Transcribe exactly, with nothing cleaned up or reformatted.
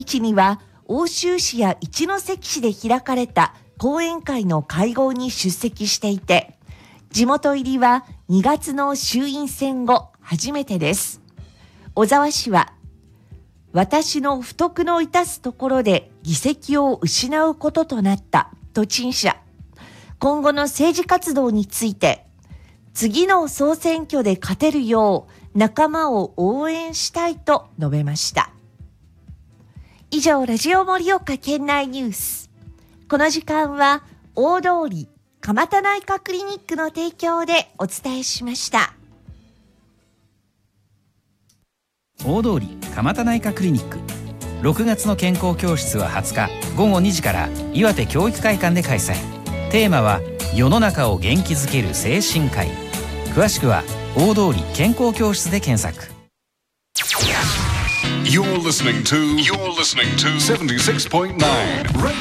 日には奥州市や一関市で開かれた講演会の会合に出席していて、地元入りはにがつの衆院選後初めてです。小沢氏は、私の不徳の致すところで議席を失うこととなったと陳謝。今後の政治活動について、次の総選挙で勝てるよう仲間を応援したいと述べました。以上、ラジオ盛岡県内ニュース。この時間は大通り蒲田内科クリニックの提供でお伝えしました。 大通り蒲田内科クリニック、ろくがつの健康教室ははつかごごにじから岩手教育会館で開催。テーマは世の中を元気づける精神科医。詳しくは大通り健康教室で検索。 You're listening to You're listening to seventy-six point nine